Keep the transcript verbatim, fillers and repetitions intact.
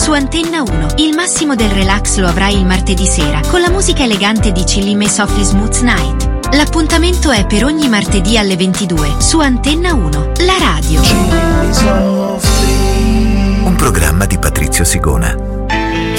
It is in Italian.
su Antenna uno. Il massimo del relax lo avrai il martedì sera con la musica elegante di Chillin' Me Softly Smooth Night. L'appuntamento è per ogni martedì alle ventidue su Antenna uno, la radio. Un programma di Patrizio Sigona.